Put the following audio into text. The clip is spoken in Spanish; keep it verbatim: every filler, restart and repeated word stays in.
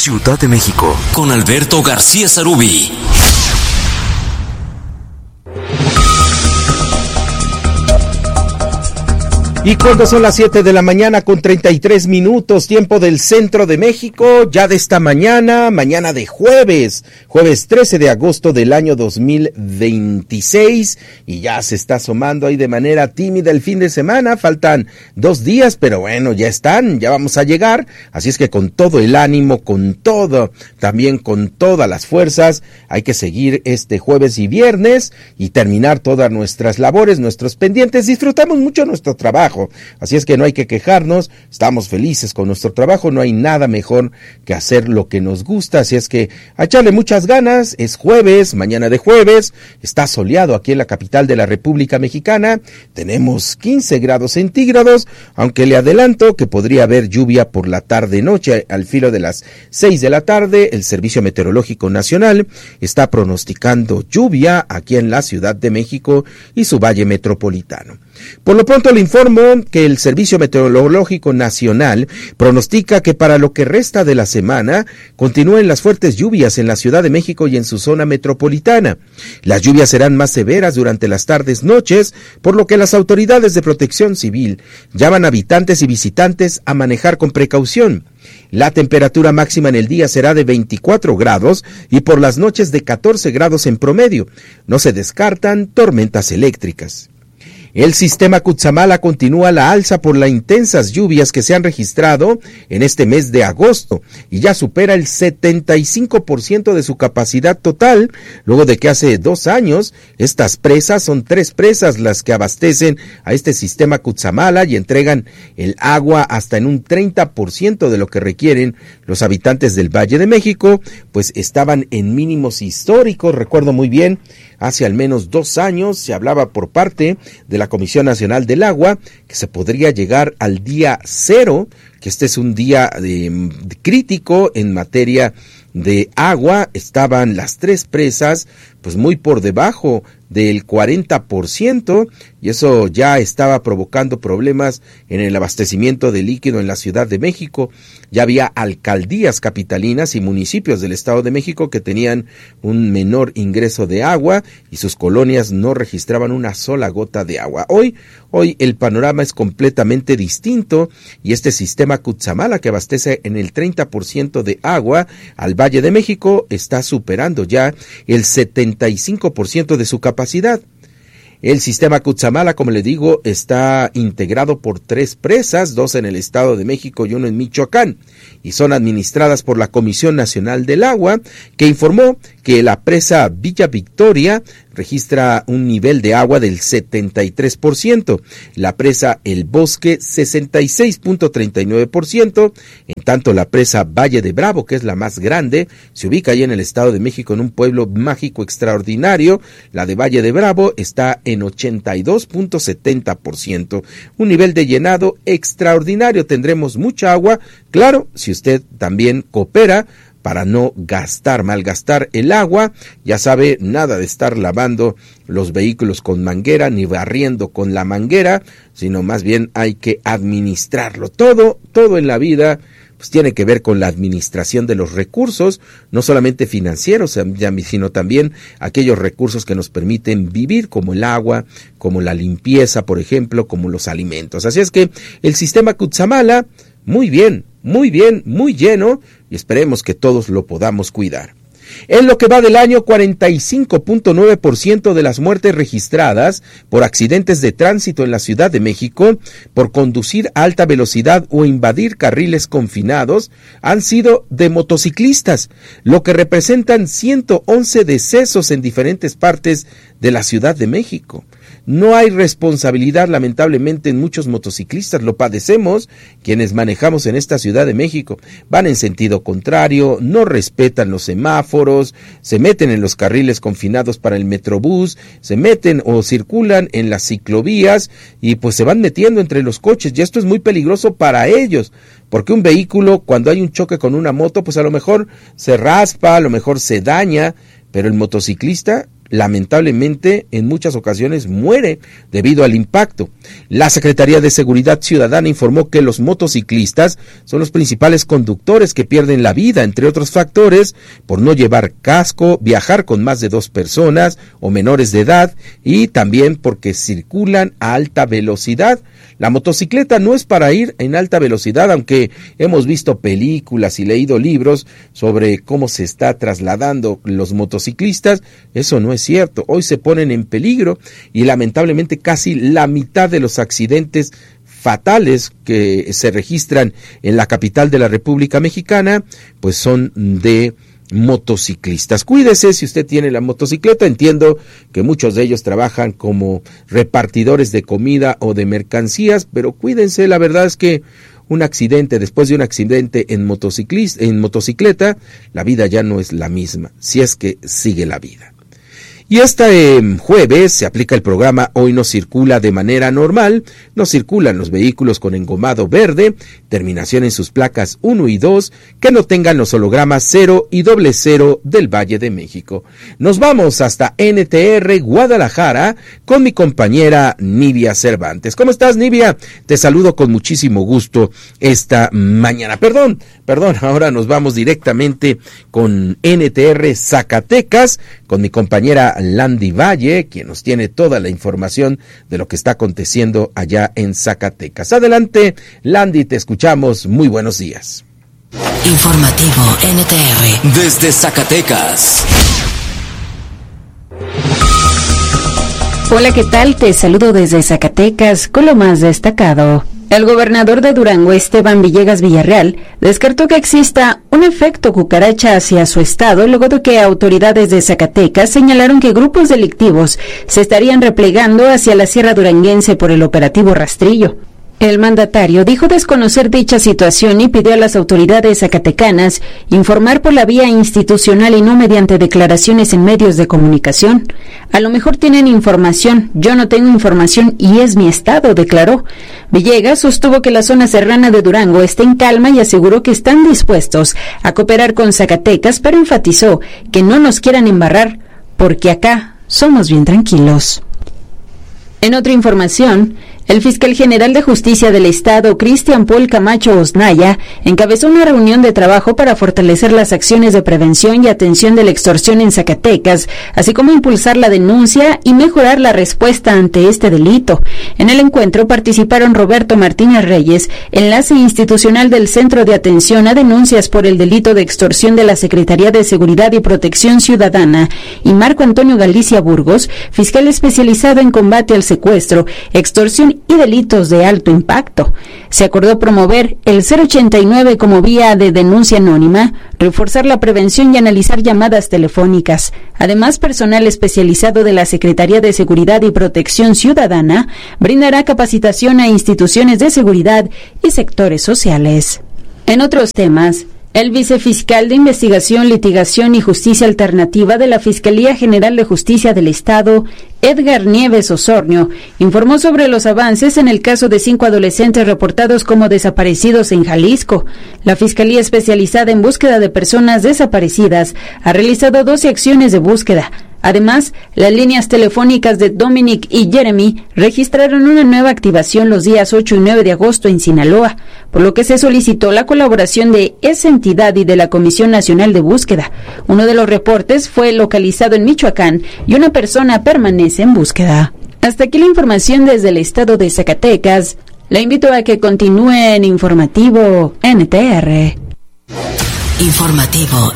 Ciudad de México, con Alberto García Sarubí. Y cuando son las siete de la mañana con treinta y tres minutos, tiempo del centro de México, ya de esta mañana, mañana de jueves, jueves trece de agosto del año dos mil veintiséis, y ya se está asomando ahí de manera tímida el fin de semana, faltan dos días, pero bueno, ya están, ya vamos a llegar, así es que con todo el ánimo, con todo, también con todas las fuerzas, hay que seguir este jueves y viernes y terminar todas nuestras labores, nuestros pendientes, disfrutamos mucho nuestro trabajo. Así es que no hay que quejarnos, estamos felices con nuestro trabajo, no hay nada mejor que hacer lo que nos gusta, así es que a echarle muchas ganas, es jueves, mañana de jueves, está soleado aquí en la capital de la República Mexicana, tenemos quince grados centígrados, aunque le adelanto que podría haber lluvia por la tarde-noche, al filo de las seis de la tarde, el Servicio Meteorológico Nacional está pronosticando lluvia aquí en la Ciudad de México y su valle metropolitano. Por lo pronto le informo que el Servicio Meteorológico Nacional pronostica que para lo que resta de la semana continúen las fuertes lluvias en la Ciudad de México y en su zona metropolitana. Las lluvias serán más severas durante las tardes noches, por lo que las autoridades de protección civil llaman a habitantes y visitantes a manejar con precaución. La temperatura máxima en el día será de veinticuatro grados y por las noches de catorce grados en promedio. No se descartan tormentas eléctricas. El sistema Cutzamala continúa la alza por las intensas lluvias que se han registrado en este mes de agosto y ya supera el setenta y cinco por ciento de su capacidad total, luego de que hace dos años estas presas, son tres presas las que abastecen a este sistema Cutzamala y entregan el agua hasta en un treinta por ciento de lo que requieren los habitantes del Valle de México, pues estaban en mínimos históricos. Recuerdo muy bien, hace al menos dos años se hablaba por parte de la Comisión Nacional del Agua que se podría llegar al día cero, que este es un día de, de crítico en materia de agua. Estaban las tres presas pues muy por debajo del cuarenta por ciento y eso ya estaba provocando problemas en el abastecimiento de líquido en la Ciudad de México. Ya había alcaldías capitalinas y municipios del Estado de México que tenían un menor ingreso de agua y sus colonias no registraban una sola gota de agua. Hoy, hoy el panorama es completamente distinto y este sistema Cutzamala, que abastece en el treinta por ciento de agua al Valle de México, está superando ya el setenta y cinco por ciento de su capacidad. El sistema Cutzamala, como le digo, está integrado por tres presas, dos en el Estado de México y uno en Michoacán, y son administradas por la Comisión Nacional del Agua, que informó que la presa Villa Victoria registra un nivel de agua del setenta y tres por ciento, la presa El Bosque sesenta y seis punto treinta y nueve por ciento, en tanto la presa Valle de Bravo, que es la más grande, se ubica ahí en el Estado de México en un pueblo mágico extraordinario, la de Valle de Bravo está en ochenta y dos punto setenta por ciento, un nivel de llenado extraordinario. Tendremos mucha agua, claro, si usted también coopera para no gastar, malgastar el agua. Ya sabe, nada de estar lavando los vehículos con manguera ni barriendo con la manguera, sino más bien hay que administrarlo. Todo, todo en la vida pues tiene que ver con la administración de los recursos, no solamente financieros, sino también aquellos recursos que nos permiten vivir, como el agua, como la limpieza, por ejemplo, como los alimentos. Así es que el sistema Cutzamala, muy bien, muy bien, muy lleno, y esperemos que todos lo podamos cuidar. En lo que va del año, cuarenta y cinco punto nueve por ciento de las muertes registradas por accidentes de tránsito en la Ciudad de México por conducir a alta velocidad o invadir carriles confinados han sido de motociclistas, lo que representan ciento once decesos en diferentes partes de la Ciudad de México. No hay responsabilidad, lamentablemente, en muchos motociclistas, lo padecemos quienes manejamos en esta Ciudad de México. Van en sentido contrario, no respetan los semáforos, se meten en los carriles confinados para el Metrobús, se meten o circulan en las ciclovías y pues se van metiendo entre los coches, y esto es muy peligroso para ellos, porque un vehículo, cuando hay un choque con una moto, pues a lo mejor se raspa, a lo mejor se daña, pero el motociclista lamentablemente en muchas ocasiones muere debido al impacto. La Secretaría de Seguridad Ciudadana informó que los motociclistas son los principales conductores que pierden la vida, entre otros factores, por no llevar casco, viajar con más de dos personas o menores de edad y también porque circulan a alta velocidad. La motocicleta no es para ir en alta velocidad, aunque hemos visto películas y leído libros sobre cómo se está trasladando los motociclistas. Eso no es cierto. Hoy se ponen en peligro y lamentablemente casi la mitad de los accidentes fatales que se registran en la capital de la República Mexicana, pues son de motociclistas. Cuídese si usted tiene la motocicleta. Entiendo que muchos de ellos trabajan como repartidores de comida o de mercancías, pero cuídense. La verdad es que un accidente, después de un accidente en motociclista, en motocicleta, la vida ya no es la misma, si es que sigue la vida. Y este eh, jueves se aplica el programa Hoy no circula de manera normal. No circulan los vehículos con engomado verde, terminación en sus placas uno y dos, que no tengan los hologramas cero y doble cero del Valle de México. Nos vamos hasta N T R Guadalajara con mi compañera Nivia Cervantes. ¿Cómo estás, Nivia? Te saludo con muchísimo gusto esta mañana. Perdón, perdón, ahora nos vamos directamente con N T R Zacatecas, con mi compañera Landy Valle, quien nos tiene toda la información de lo que está aconteciendo allá en Zacatecas. Adelante, Landy, te escuchamos. Muy buenos días. Informativo N T R desde Zacatecas. Hola, ¿qué tal? Te saludo desde Zacatecas con lo más destacado. El gobernador de Durango, Esteban Villegas Villarreal, descartó que exista un efecto cucaracha hacia su estado luego de que autoridades de Zacatecas señalaron que grupos delictivos se estarían replegando hacia la sierra duranguense por el operativo Rastrillo. El mandatario dijo desconocer dicha situación y pidió a las autoridades zacatecanas informar por la vía institucional y no mediante declaraciones en medios de comunicación. A lo mejor tienen información, yo no tengo información y es mi estado, declaró. Villegas sostuvo que la zona serrana de Durango está en calma y aseguró que están dispuestos a cooperar con Zacatecas, pero enfatizó que no nos quieran embarrar, porque acá somos bien tranquilos. En otra información, el fiscal general de Justicia del Estado, Cristian Paul Camacho Osnaya, encabezó una reunión de trabajo para fortalecer las acciones de prevención y atención de la extorsión en Zacatecas, así como impulsar la denuncia y mejorar la respuesta ante este delito. En el encuentro participaron Roberto Martínez Reyes, enlace institucional del Centro de Atención a Denuncias por el Delito de Extorsión de la Secretaría de Seguridad y Protección Ciudadana, y Marco Antonio Galicia Burgos, fiscal especializado en combate al secuestro, extorsión y delitos de alto impacto. Se acordó promover el cero ochenta y nueve como vía de denuncia anónima, reforzar la prevención y analizar llamadas telefónicas. Además, personal especializado de la Secretaría de Seguridad y Protección Ciudadana brindará capacitación a instituciones de seguridad y sectores sociales. En otros temas, el vicefiscal de Investigación, Litigación y Justicia Alternativa de la Fiscalía General de Justicia del Estado, Edgar Nieves Osornio, informó sobre los avances en el caso de cinco adolescentes reportados como desaparecidos en Jalisco. La Fiscalía Especializada en Búsqueda de Personas Desaparecidas ha realizado doce acciones de búsqueda. Además, las líneas telefónicas de Dominic y Jeremy registraron una nueva activación los días ocho y nueve de agosto en Sinaloa, por lo que se solicitó la colaboración de esa entidad y de la Comisión Nacional de Búsqueda. Uno de los reportes fue localizado en Michoacán y una persona permanece en búsqueda. Hasta aquí la información desde el estado de Zacatecas. La invito a que continúe en Informativo N T R. Informativo